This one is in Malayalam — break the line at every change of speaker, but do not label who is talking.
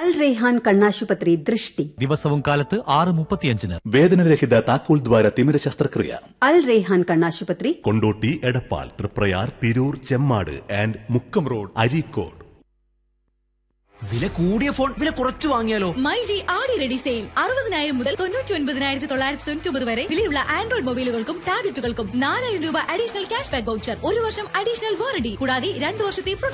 അൽ റെയ്ഹാൻ കണ്ണാശുപത്രി ദൃഷ്ടി
ദിവസവും കാലത്ത് 6:35.
വേദനരഹിത താക്കോൽ ദ്വാര തിമിര ശസ്ത്രക്രിയ.
അൽ റെയ്ഹാൻ കണ്ണാശുപത്രി,
കൊണ്ടോട്ടി, എടപ്പാൾ, തൃപ്രയാർ, തിരൂർ, ചെമ്മാട് ആൻഡ് മുക്കം റോഡ്, അരീക്കോട്.
വില കൂടിയ ഫോൺ വില കുറച്ചു വാങ്ങിയാലോ?
മൈജി ആടി റെഡി സെയിൽ 69,000 മുതൽ 99,999 വരെ വിലയുള്ള ആൻഡ്രോയിഡ് മൊബൈലുകൾക്കും ടാബ്ലറ്റുകൾക്കും 4,000 രൂപ അഡീഷണൽ ക്യാഷ് ബാക്ക് വൗച്ചർ, 1 വർഷം അഡീഷണൽ വാറണ്ടി കൂടാതെ 2 വർഷത്തെ